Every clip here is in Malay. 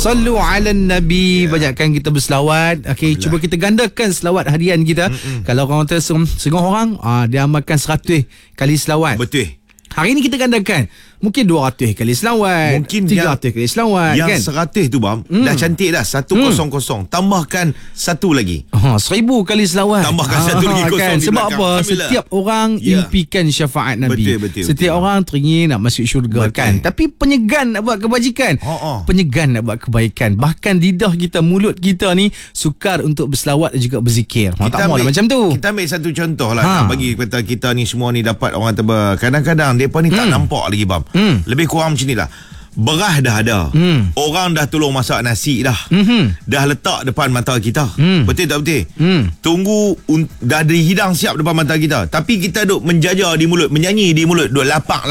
Sallu ala Nabi. Banyakkan kita berselawat. Okey, cuba kita gandakan selawat harian kita. Kalau orang kata setengah orang dia amalkan 100 kali selawat. Betul. Hari ni kita gandakan. Mungkin 200 kali selawat, mungkin 300 kali selawat yang kan. 100 tu bang dah cantik dah. 100. Tambahkan satu lagi. 1000 kali selawat. Tambahkan satu lagi kosong kan? di Sebab belakang. apa? Setiap orang impikan syafaat Nabi. Betul. Setiap orang teringin nak masuk syurga kan. Tapi penyegan nak buat kebajikan. Penyegan nak buat kebaikan. Bahkan lidah kita, mulut kita ni sukar untuk berselawat dan juga berzikir. Tak maulah macam tu. Kita ambil satu contoh lah. Bagi kata kita ni semua ni dapat orang kata kadang-kadang mereka ni tak nampak lagi bang. Lebih kurang macam ni lah. Beras dah ada. Orang dah tolong masak nasi dah. Dah letak depan mata kita. Betul tak betul? Tunggu dah dihidang siap depan mata kita. Tapi kita duk menjajar di mulut, menyanyi di mulut, duk lapak.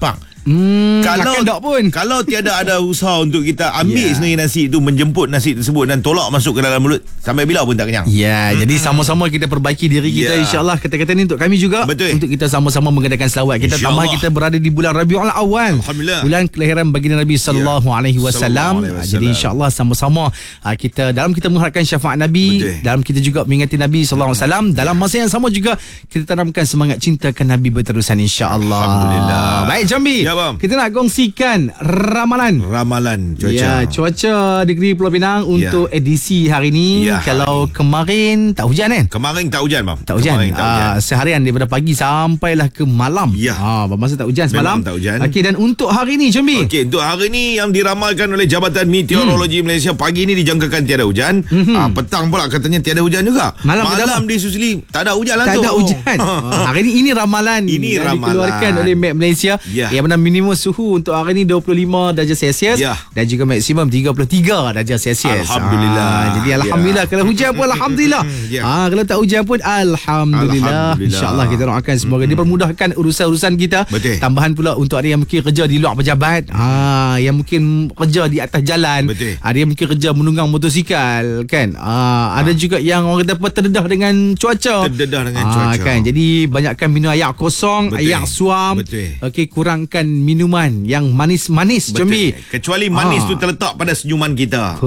Kalau tiada ada usaha untuk kita ambil sebenarnya nasi itu, menjemput nasi tersebut dan tolak masuk ke dalam mulut, sampai bila pun tak kenyang. Jadi sama-sama kita perbaiki diri kita. InsyaAllah kata-kata ni untuk kami juga. Betul. Untuk kita sama-sama mengadakan selawat kita. Tambah kita berada di bulan Rabiul Awal, bulan kelahiran baginda Nabi sallallahu alaihi wasallam. Jadi insyaAllah sama-sama kita dalam kita mengharapkan syafaat Nabi. Dalam kita juga mengingati Nabi sallallahu alaihi wasallam. Dalam masa yang sama juga kita tanamkan semangat cintakan Nabi berterusan insyaAllah. Alhamdulillah. Baik Jambi, kita nak kongsikan ramalan cuaca. Cuaca di negeri Pulau Pinang untuk edisi hari ni. Kalau kemarin tak hujan kan? Kemarin tak hujan bang. Tak hujan. Seharian daripada pagi sampailah ke malam. Bermasa tak hujan semalam. Tak hujan. Okey, dan untuk hari ni Jambi. Okey, untuk hari ni yang diramalkan oleh Jabatan Meteorologi Malaysia, pagi ni dijangkakan tiada hujan. Petang pula katanya tiada hujan juga. Malam di Susili tak ada hujan langsung. Tak ada hujan. Hari ni ini ramalan yang dikeluarkan oleh Met Malaysia. Yang mana minimum suhu untuk hari ni 25 darjah Celsius dan juga maksimum 33 darjah Celsius. Alhamdulillah. Jadi alhamdulillah. Kalau hujan pun alhamdulillah. Kalau tak hujan pun alhamdulillah. InsyaAllah kita doakan semoga dipermudahkan urusan-urusan kita. Tambahan pula untuk ada yang mungkin kerja di luar pejabat, yang mungkin kerja di atas jalan, ada yang mungkin kerja menunggang motosikal kan. Ada juga yang orang kata apa, terdedah dengan cuaca. Kan. Jadi banyakkan minum air kosong, air suam. Okey, kurangkan minuman yang manis-manis Jambi. Kecuali manis tu terletak pada senyuman kita.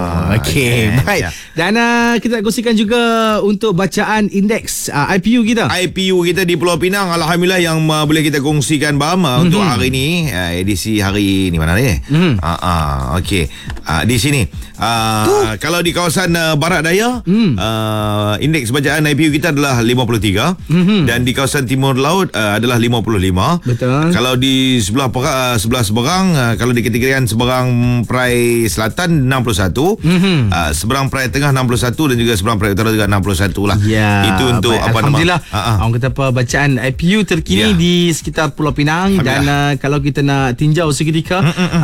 Okey, baik. Dan kita nak kongsikan juga untuk bacaan indeks IPU kita. IPU kita di Pulau Pinang, alhamdulillah, yang boleh kita kongsikan untuk hari ni, edisi hari ni mana ni? Okey. Di sini. Kalau di kawasan barat daya, indeks bacaan IPU kita adalah 53 dan di kawasan timur laut adalah 55. Betul. Kalau di sebelah seberang, kalau dikategorikan seberang Perai Selatan 61, seberang Perai Tengah 61 dan juga seberang Perai Utara juga 61 lah. Itu untuk baik, apa nama? Alhamdulillah. Orang kata apa, bacaan IPU terkini di sekitar Pulau Pinang. Dan kalau kita nak tinjau seketika,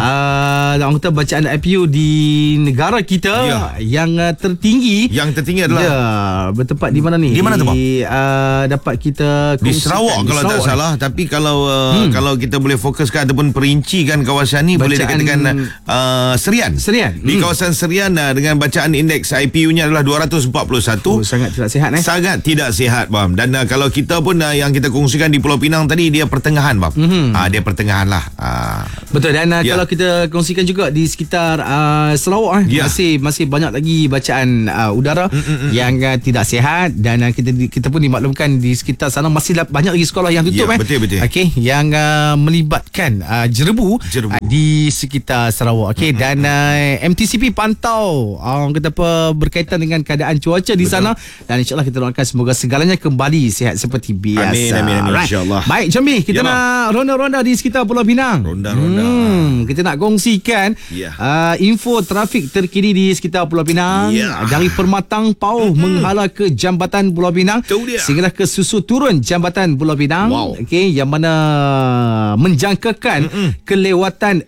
orang kata bacaan IPU di negara kita yang tertinggi adalah bertempat di mana ni? Di mana tu bang? Dapat kita di Sarawak kalau tak salah. Tapi kalau kita boleh fokuskan ataupun perincikan kawasan ni, boleh dikatakan Serian. Di kawasan Serian dengan bacaan indeks IPU-nya adalah 241. Sangat tidak sihat Sangat tidak sihat bang. Dan kalau kita pun yang kita kongsikan di Pulau Pinang tadi, dia pertengahan bang. Dia pertengahan lah. Betul. Dan kalau kita kongsikan juga di sekitar Sarawak masih banyak lagi bacaan udara yang tidak sihat. Dan kita pun dimaklumkan di sekitar sana masih banyak lagi sekolah yang tutup. Betul. Okey, yang melibatkan jerebu di sekitar Sarawak. Okey, dan MTCP pantau orang kata apa berkaitan dengan keadaan cuaca di sana, dan insyaAllah kita doakan semoga segalanya kembali sihat seperti biasa. Amin. InsyaAllah. Baik Jambi, kita nak ronda-ronda di sekitar Pulau Pinang. Kita nak kongsikan info trafik terkini di sekitar Pulau Pinang. Dari Permatang Pauh menghala ke Jambatan Pulau Pinang, sehinggalah ke Susu Turun Jambatan Pulau Pinang. Okey, yang mana menjangkakan kelewatan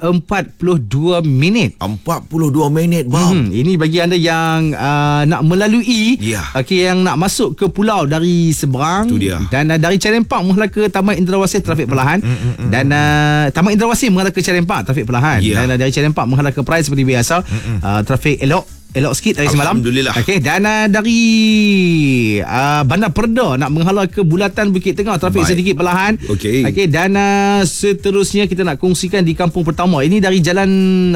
42 minit. 42 minit bang. Ini bagi anda yang nak melalui, yang nak masuk ke pulau dari seberang, dan dari Carempak menghala ke Taman Indrawasih trafik perlahan, dan Taman Indrawasih menghala ke Carempak trafik perlahan, dan dari Carempak menghala ke Perai seperti biasa trafik elok. elok sikit dari semalam. Alhamdulillah. Okey, dan dari Bandar Perda nak menghala ke Bulatan Bukit Tengah, trafik sedikit perlahan. Okey. Okey, dan seterusnya kita nak kongsikan di Kampung Pertama. Ini dari jalan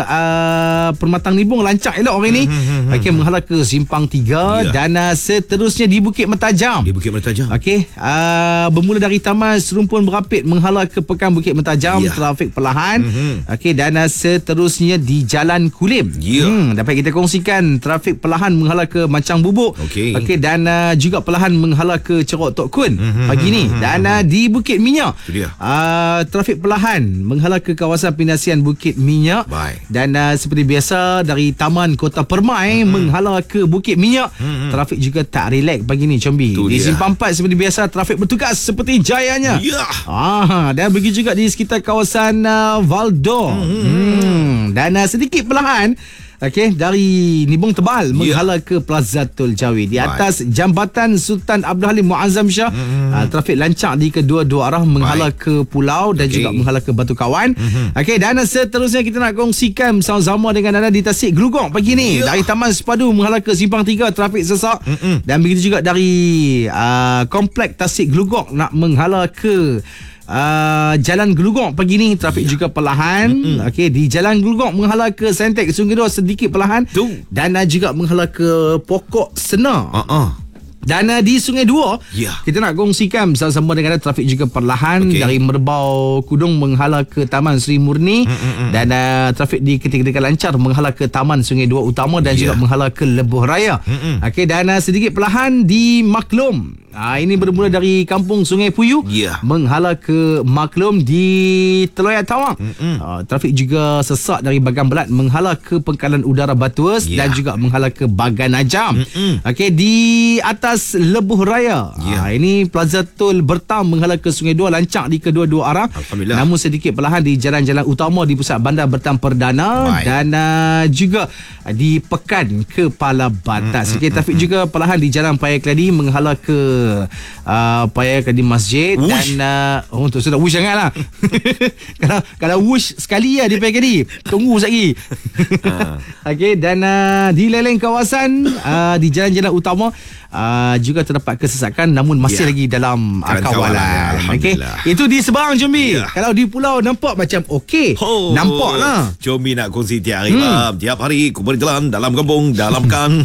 Permatang Nibung, lancar elok hari ni. Okey, menghala ke Simpang 3 dan seterusnya di Bukit Mentajam. Di Bukit Mentajam. Okey, bermula dari Taman Serumpun Berapit menghala ke Pekan Bukit Mentajam, trafik perlahan. Okey, dan seterusnya di Jalan Kulim. Dapat kita kongsikan trafik perlahan menghala ke Mancang Bubuk. Okey, dan juga perlahan menghala ke Cerok Tok Kun pagi ni. Dan di Bukit Minyak, trafik perlahan menghala ke kawasan Pindasian Bukit Minyak. Dan seperti biasa dari Taman Kota Permai menghala ke Bukit Minyak, trafik juga tak relax pagi ni, Combi. Di Simpang 4 seperti biasa trafik bertugas seperti jayanya. Dan begitu juga di sekitar kawasan Valdor. Dan sedikit perlahan dari Nibong Tebal menghala ke Plaza Tol Jawi. Di atas Jambatan Sultan Abdul Halim Muazzam Shah, trafik lancar di kedua-dua arah menghala ke Pulau dan juga menghala ke Batu Kawan. Dan seterusnya kita nak kongsikan sama-sama dengan anda di Tasik Gelugong pagi ni. Dari Taman Sepadu menghala ke Simpang 3, trafik sesak. Dan begitu juga dari Komplek Tasik Gelugong nak menghala ke Jalan Gelugong pagi ni, trafik juga perlahan. Okey, di Jalan Gelugong menghala ke Sentek Sungai Dua sedikit perlahan. Dan juga menghala ke Pokok Sena. Dan di Sungai Dua, kita nak kongsikan bersama-sama dengan trafik juga perlahan. Dari Merbau Kudung menghala ke Taman Sri Murni. Dan trafik di ketika-ketika lancar menghala ke Taman Sungai Dua Utama dan juga menghala ke Lebuh Raya. Okey, dan sedikit perlahan di Maklum. Ini bermula dari Kampung Sungai Puyu menghala ke Maklum di Teloyak Tawang. Trafik juga sesak dari Bagan Belat menghala ke Pangkalan Udara Batuas dan juga menghala ke Bagan Ajam. Okey, di atas Lebuh Raya, ini Plaza Tol Bertam menghala ke Sungai Dua, lancar di kedua-dua arah. Namun sedikit perlahan di jalan-jalan utama di pusat bandar Bertam Perdana dan juga di Pekan Kepala Batas. Okey, trafik juga perlahan di Jalan Paya Keladi menghala ke Paya Keladi Masjid. Dan untuk sudah wush sangatlah. kalau wush sekali di Paya Keladi, tunggu sekejap lagi. Okey, dan di leleng kawasan di jalan-jalan utama juga terdapat kesesakan, namun masih lagi dalam kawalan. Okey, itu di Seberang, Combi. Kalau di pulau nampak macam okey. Nampaklah. Combi nak kongsi tiap hari. Tiap hari aku berjalan dalam kampung, dalam kan.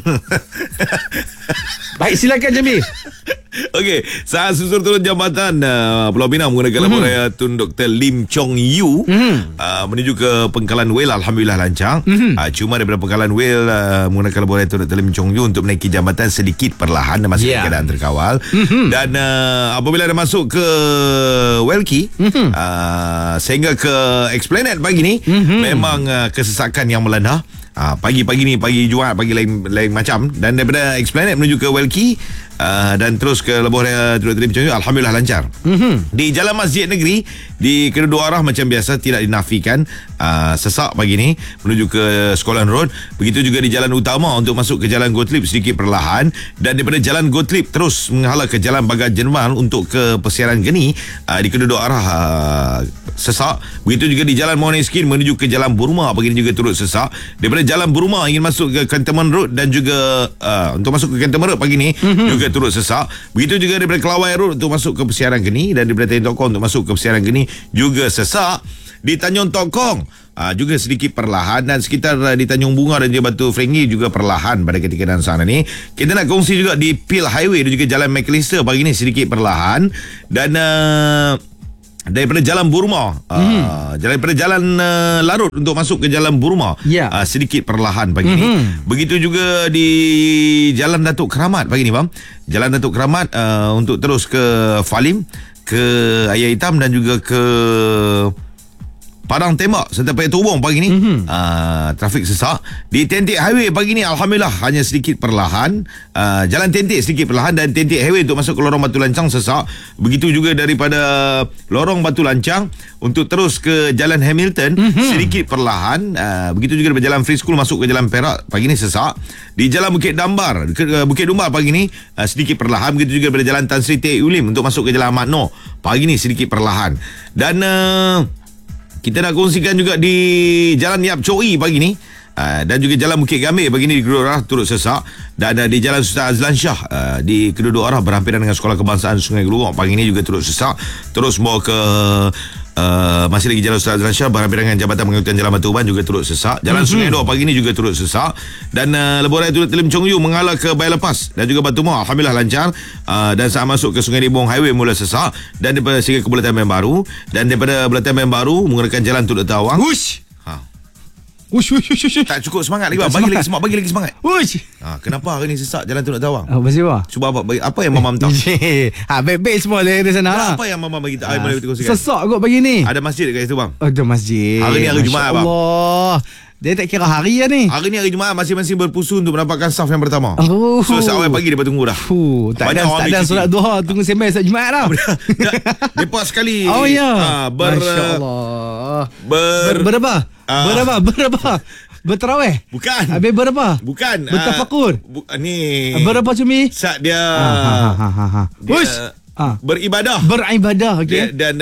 Baik, silakan, Combi. Okey, saat susur turun jambatan Pulau Pinang menggunakan labuan raya Tun Dr. Lim Chong Yu menuju ke Pangkalan Whale, alhamdulillah lancar. Cuma daripada Pangkalan Whale menggunakan labuan raya Tun Dr. Lim Chong Yu untuk menaiki jambatan sedikit perlahan dan masih dalam keadaan terkawal. Dan apabila dah masuk ke Welki sehingga ke Esplanade pagi ni, memang kesesakan yang melanda. Pagi-pagi ni, pagi Jumaat, pagi lain macam. Dan daripada Esplanade menuju ke Welki dan terus ke Lebuh Raya Tun Dr. Lim Chong Yu, alhamdulillah lancar. Di Jalan Masjid Negeri di kedua arah macam biasa, tidak dinafikan sesak pagi ni menuju ke Scotland Road. Begitu juga di jalan utama untuk masuk ke Jalan Gottlieb sedikit perlahan. Dan daripada Jalan Gottlieb terus menghala ke Jalan Bagan Jerman untuk ke Persiaran Geni, di kedua arah sesak. Begitu juga di Jalan Moneskin menuju ke Jalan Burma pagi ni juga turut sesak. Daripada Jalan Burma ingin masuk ke Cantonment Road dan juga untuk masuk ke Cantonment Road pagi ni juga turut sesak. Begitu juga daripada Kelawai Road untuk masuk ke Persiaran Geni, dan daripada Tanjung Tokong untuk masuk ke Persiaran Geni juga sesak. Di Tanjung Tokong juga sedikit perlahan, dan sekitar di Tanjung Bunga dan juga Batu Ferringhi juga perlahan pada ketika dan sana ni. Kita nak kongsi juga di Peel Highway dan juga Jalan McAllister pagi ni sedikit perlahan. Dan daripada Jalan Burma daripada Jalan Larut untuk masuk ke Jalan Burma sedikit perlahan pagi ni. Begitu juga di Jalan Datuk Keramat pagi ni, bang. Jalan Datuk Keramat untuk terus ke Falim, ke Ayam Hitam dan juga ke Padang Tembak serta Paya Tubong pagi ni. Trafik sesak. Di Tentik Highway pagi ni alhamdulillah hanya sedikit perlahan. Jalan Tentik sedikit perlahan, dan Tentik Highway untuk masuk ke Lorong Batu Lancang sesak. Begitu juga daripada Lorong Batu Lancang untuk terus ke Jalan Hamilton sedikit perlahan. Begitu juga daripada Jalan Free School masuk ke Jalan Perak pagi ni sesak. Di Jalan Bukit Dambar, Bukit Dumbar pagi ni sedikit perlahan. Begitu juga daripada Jalan Tan Sri Teh Ulim untuk masuk ke Jalan Ahmad Noor pagi ni sedikit perlahan. Dan kita nak kongsikan juga di Jalan Yap Choi pagi ni Dan juga Jalan Bukit Gamir pagi ni di kedua arah turut sesak. Dan di Jalan Sultan Azlan Shah di kedua-dua arah berhampiran dengan Sekolah Kebangsaan Sungai Gelorok pagi ni juga turut sesak. Terus bawa ke masih lagi Jalan Sultan Azlan Shah berhampiran dengan Jabatan Pengangkutan Jalan Batu Uban juga turut sesak. Jalan Sungai Dor pagi ni juga turut sesak. Dan Lebuh Raya turut Telim Chong Yu mengalar ke Bayan Lepas dan juga Batu Mawar alhamdulillah lancar. Dan saat masuk ke Sungai Dibong highway mula sesak. Dan daripada sehingga ke Bulatan Bayan Baru, dan daripada Bulatan Bayan Baru menggunakan jalan Tudor Tawang. Ush. Ush. Tak cukup semangat lagi bang. Bagi lagi semangat. Ush. Kenapa hari ni sesak jalan Tudor Tawang? Apa sih bang? Cuba apa yang Mamam tahu? Baik-baik semua dari sana lah. Apa yang Mamam bagi tahu? Boleh kongsikan. Sesak kot pagi ni. Ada masjid dekat situ bang? Ada masjid. Hari ni hari Jumaat bang. Allah. Dia tak kira hari lah ni. Hari ni hari Jumaat, masing-masing berpusu untuk mendapatkan saf yang pertama. So awal pagi dia tunggu dah. Tak ada solat duha, tunggu sembang saat Jumaat dah. Depa sekali. Oh ya. Masya-Allah. Berapa? Berterawih? Bukan. Habis berapa? Bukan. Bertafakur? Ni. Berapa cumi? Saat dia beribadah. Beribadah, okey. Dan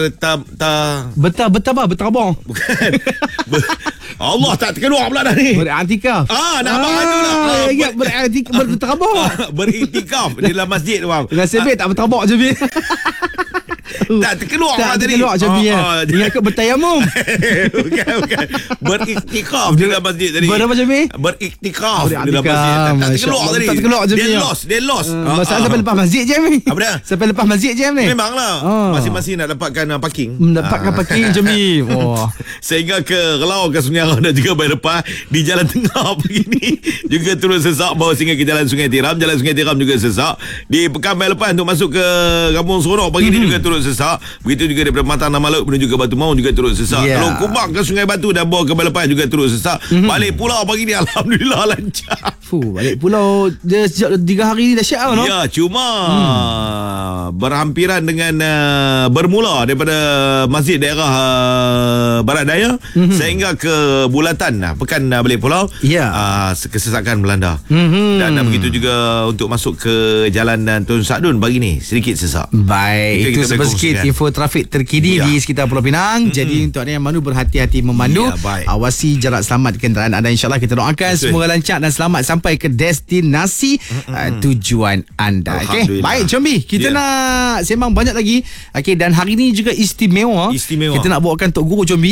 bertabung. Bukan. Allah tak terkeluar pula dah ni. Beriktikaf. Nak abang tu lah. Ingat bertabung. Beriktikaf di dalam masjid tu bang. Nasib baik tak bertabung je. Tak terkeluar tadi. Tak terkeluar macam ni. Ingat ke bertayamum. Bukan. Beriktikaf di dalam masjid tadi. Berapa macam ni? Beriktikaf di dalam masjid. Tak terkeluar tadi. Tak terkeluar macam ni. Dia lost. Masalah sampai lepas masjid je ni. Apa dia? Sampai lepas masjid je ni. Memanglah. Masing-masing nak dapatkan parking. Mendapatkan parking macam ni. Sehingga ke Relau, ke Sungai Arang dan juga Bayan Lepas di Jalan Tengah pagi ni juga turut sesak bawa sehingga ke Jalan Sungai Tiram. Jalan Sungai Tiram juga sesak. Di Pekan Bayan Lepas untuk masuk ke Kampung Seronok pagi ni juga turut sesak. Begitu juga daripada Matan Namaluk menuju ke Batu Maung juga turut sesak. Kalau Kubang ke Sungai Batu dan bawa ke Bayan Lepas juga turut sesak. Balik pulau pagi ni alhamdulillah lancar. Balik pulau dia sejak 3 hari ni dah syak lah. Ya, cuma berhampiran dengan bermula daripada masjid daerah Barat Daya sehingga ke Bulatan Pekan balik pulau. Kesesakan melanda. Dan begitu juga untuk masuk ke Jalan Tun Sadun pagi ni sedikit sesak. Baik, itu sedikit info trafik terkini di sekitar Pulau Pinang. Jadi untuk anda yang mahu berhati-hati memandu, awasi jarak selamat kenderaan anda. InsyaAllah kita doakan semoga lancar dan selamat sampai ke destinasi tujuan anda. Okay? Baik Combi, kita nak sembang banyak lagi. Okay, dan hari ni juga istimewa. Kita nak bawakan Tok Guru Combi.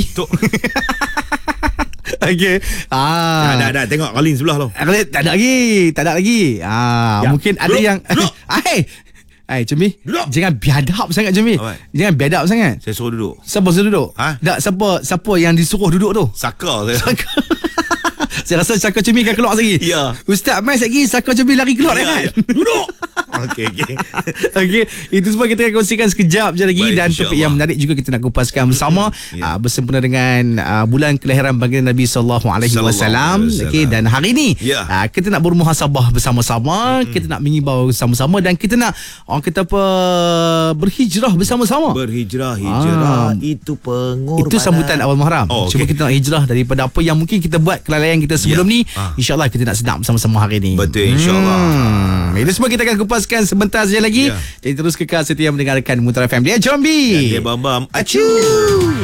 Okay. Dah tengok Kalin sebelah tu. Tak ada lagi. Mungkin ada yang Combi, jangan biadab sangat Combi. Jangan biadab sangat. Saya suruh duduk. Siapa suruh duduk? Tak, siapa yang disuruh duduk tu? Saka saya. Saya rasa Saka Combi akan keluar lagi. Ya. Ustaz Mai lagi Saka Combi lari keluar kan? Duduk. Okey. Itu semua kita akan kongsikan sekejap je lagi. Baik, dan topik yang menarik juga kita nak kupaskan bersama bersempena dengan bulan kelahiran baginda Nabi SAW. Okey, dan hari ni kita nak bermuhasabah bersama-sama, kita nak mengibau bersama-sama dan kita nak orang kata apa berhijrah bersama-sama. Berhijrah itu pengorbanan. Itu sambutan awal Muharram. Cuma kita nak hijrah daripada apa yang mungkin kita buat, kelalaian kita sebelum ni. InsyaAllah kita nak sedap bersama-sama hari ni. Betul, insyaAllah. Itu semua kita akan kupaskan sebentar saja lagi. Jadi terus kekal setia mendengarkan Mutar FM. Dia Combi. Dan dia Bam Bam. Acu.